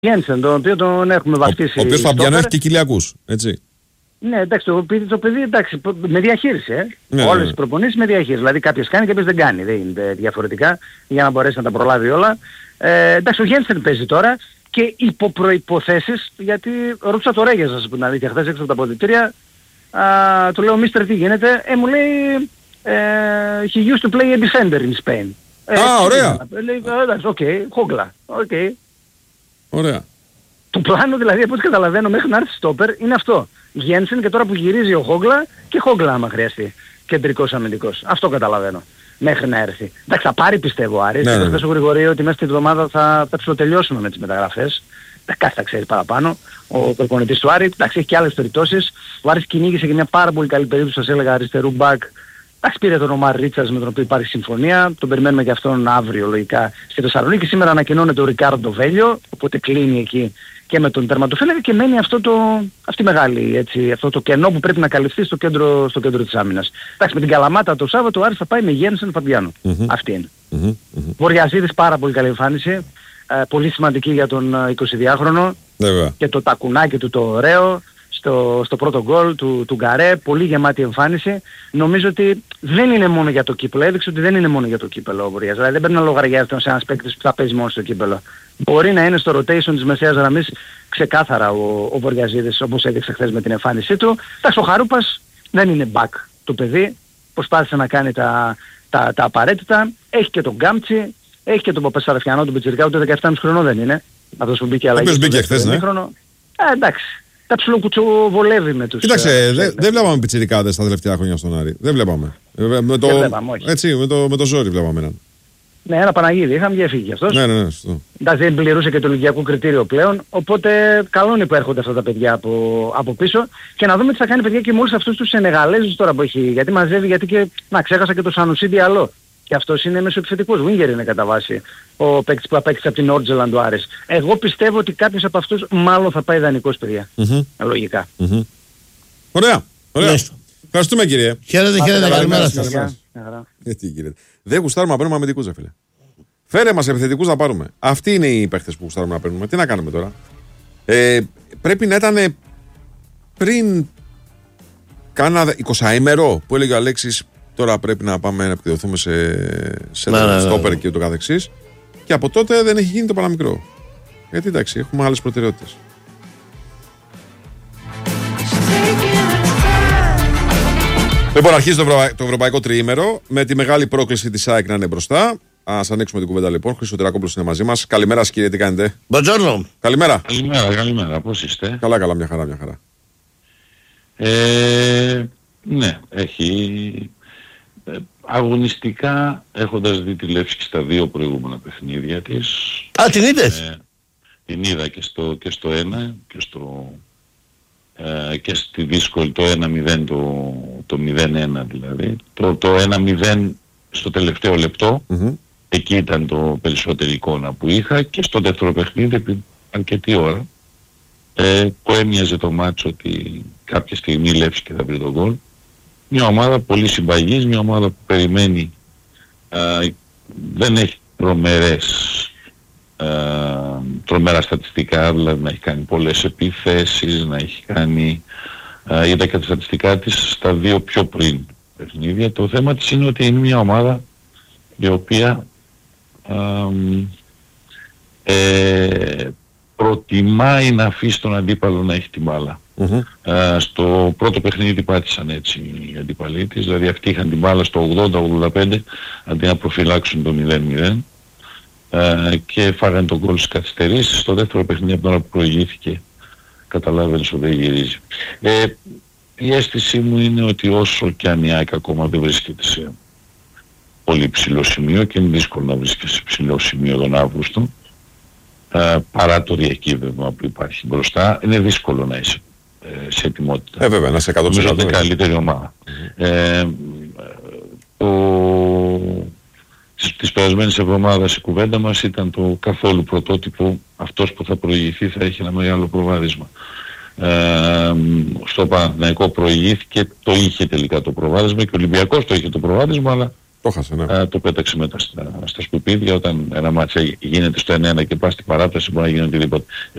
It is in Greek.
Γένσεν, τον οποίο τον έχουμε βαφτίσει. Ο οποίος Φαμπιάνο έχει και κοιλιακούς, έτσι. Ναι, εντάξει, το παιδί εντάξει, με διαχείριση. Ναι, όλες τις προπονήσεις με διαχείριση. Δηλαδή κάποιες κάνει και κάποιες δεν κάνει. Δεν είναι διαφορετικά για να μπορέσει να τα προλάβει όλα. Εντάξει, ο Γένσεν παίζει τώρα και υπό προϋποθέσεις, γιατί ρώτησα το Ρέγιας, ας πούμε, χθες έξω από τα αποδυτήρια, του λέω Μίστερ τι γίνεται, μου λέει he used to play a defender in Spain. Ωραία. Λέει, εντάξει, οκ, Χόγκλα, οκ. Ωραία. Το πλάνο δηλαδή από ό,τι καταλαβαίνω μέχρι να έρθει στόπερ είναι αυτό. Γένσεν και τώρα που γυρίζει ο Χόγκλα και Χόγκλα άμα χρειαστεί. Κεντρικός αμυντικός. Αυτό καταλαβαίνω. Μέχρι να έρθει. Εντάξει, θα πάρει πιστεύω ο Άρης. Θα πέσω γρηγορεί ότι μέσα στη εβδομάδα θα ψηλοτελειώσουμε με τις μεταγραφές. Κάτι θα ξέρει παραπάνω. Ο προπονητής του Άρη. Εντάξει, έχει και άλλες περιπτώσεις. Ο Άρης κυνήγησε και μια πάρα πολύ καλή περίπτωση, σας έλεγα, αριστερού μπακ. Εντάξει, πήρε τον Ομάρ Ρίτσαρντς με τον οποίο υπάρχει συμφωνία. Τον περιμένουμε και αυτόν αύριο λογικά στη Θεσσαλονίκη. Σήμερα ανακοινώνεται ο Ρικάρντο Βέλιο. Οπότε κλείνει εκεί και με τον τερματοφύλακα και μένει αυτή μεγάλη, έτσι, αυτό το κενό που πρέπει να καλυφθεί στο κέντρο της άμυνας. Εντάξει, με την Καλαμάτα το Σάββατο ο Άρης θα πάει με Γένσεν Φαμπιάνο. Αυτή είναι. Βοριαζίδης πάρα πολύ καλή εμφάνιση. Πολύ σημαντική για τον 22χρονο. Και το τακουνάκι του το ωραίο. Στο πρώτο γκολ του Γκαρέ, πολύ γεμάτη εμφάνιση. Νομίζω ότι δεν είναι μόνο για το κύπελλο. Έδειξε ότι δεν είναι μόνο για το κύπελλο ο Βοριάς. Δηλαδή δεν πρέπει να λογαριάζεται σε ένας παίκτης που θα παίζει μόνο στο κύπελλο. Μπορεί να είναι στο rotation της μεσαίας γραμμής ξεκάθαρα ο Βοριαζίδης, όπως έδειξε χθες με την εμφάνισή του. Εντάξει, ο Χαρούπας δεν είναι back το παιδί. Προσπάθησε να κάνει τα απαραίτητα. Έχει και τον Γκάμτσι, έχει και τον Παπασαραφιανό, τον Πιτσιρικά, ούτε 17,5 χρονών δεν είναι. Αυτός που μπήκε αλλαγή. Μπήκε χθες, ναι. Εντάξει. Τα ψιλοκουτσοβολεύει με τους... Κοίταξε, δεν βλέπαμε πιτσιρικάδες τα τελευταία χρόνια στον Άρη. Δεν βλέπαμε. Έτσι, με το ζόρι βλέπαμε έναν. Ναι, ένα Παναγίδη είχαμε και έφυγε αυτός. Ναι. Εντάξει, δεν πληρούσε και το ηλικιακό κριτήριο πλέον. Οπότε καλό είναι που έρχονται αυτά τα παιδιά από πίσω. Και να δούμε τι θα κάνει παιδιά και με όλους αυτούς τους Σενεγαλέζους τώρα που έχει. Γιατί μαζεύει, γιατί και... Να, ξέχασα και το Σανουσί Διαλό. Και αυτός είναι μεσοεπιθετικός. Winger είναι κατά βάση ο παίκτης που απέκτησε από την Όρτζελαντ ο Άρης. Εγώ πιστεύω ότι κάποιος από αυτούς μάλλον θα πάει δανεικός, παιδιά. Λογικά. Ωραία. Ευχαριστούμε κύριε. Χαίρετε, καλημέρα σας. Τι κύριε. Δεν γουστάρουμε να παίρνουμε αμυντικούς, ρε φίλε. Φέρε μας επιθετικούς να πάρουμε. Αυτοί είναι οι παίκτες που γουστάρουμε να παίρνουμε. Τι να κάνουμε τώρα. Πρέπει να ήταν πριν κάνα 20ημερο που έλεγε ο Αλέξης. Τώρα πρέπει να πάμε να επικεντρωθούμε σε στόπερ και ούτω καθεξής. Και από τότε δεν έχει γίνει το παραμικρό. Γιατί εντάξει, έχουμε άλλες προτεραιότητες. Λοιπόν, αρχίζει το ευρωπαϊκό τριήμερο με τη μεγάλη πρόκληση της ΑΕΚ να είναι μπροστά. Ας ανοίξουμε την κουβέντα λοιπόν. Χρυσοτερακόπουλος είναι μαζί μας. Καλημέρα σας κύριε, τι κάνετε? Μπατζόρνο. Καλημέρα. Καλημέρα, πώς είστε? Καλά, μια χαρά. Ναι, έχει... αγωνιστικά, έχοντας δει τη Λεύσκη στα δύο προηγούμενα παιχνίδια της... την είδες? Την είδα και στο 1 και στη δύσκολη το 1-0, το 0-1 δηλαδή. Το 1-0 στο τελευταίο λεπτό, εκεί ήταν το περισσότερη εικόνα που είχα, και στο δεύτερο παιχνίδι επί αρκετή ώρα που έμοιαζε το μάτσο ότι κάποια στιγμή η Λεύσκη θα βρει τον γκολ. Μια ομάδα πολύ συμπαγής, μια ομάδα που περιμένει, δεν έχει τρομερά στατιστικά, δηλαδή να έχει κάνει πολλές επιθέσεις, να έχει κάνει, είδα και τα στατιστικά της στα δύο πιο πριν παιχνίδια. Το θέμα της είναι ότι είναι μια ομάδα η οποία προτιμάει να αφήσει τον αντίπαλο να έχει την μπάλα. Στο πρώτο παιχνίδι πάτησαν έτσι οι αντίπαλοι της, δηλαδή αυτοί είχαν την μπάλα στο 80-85 αντί να προφυλάξουν το 0-0 και φάγανε τον γκολ στις καθυστερήσεις. Στο δεύτερο παιχνίδι από την ώρα που προηγήθηκε καταλάβαινες ότι δεν γυρίζει. Η αίσθησή μου είναι ότι όσο και αν η ΑΕΚ ακόμα δεν βρίσκεται σε πολύ ψηλό σημείο, και είναι δύσκολο να βρίσκεται σε ψηλό σημείο τον Αύγουστο, παρά το διακύβευμα που υπάρχει μπροστά, είναι δύσκολο να είσαι σε ετοιμότητα. Βέβαια, να σε 100%. Νομίζω ότι είναι καλύτερη ομάδα. Στις περασμένες εβδομάδες η κουβέντα μας ήταν το καθόλου πρωτότυπο, αυτός που θα προηγηθεί θα έχει ένα μεγάλο προβάδισμα. Στο Παναθηναϊκό προηγήθηκε, το είχε τελικά το προβάδισμα, και ο Ολυμπιακός το είχε το προβάδισμα, αλλά Το χάσε, ναι. Το πέταξε μετά στα σκουπίδια. Όταν ένα μάτς γίνεται στο 1-1 και πας στην παράταση μπορεί να γίνει οτιδήποτε.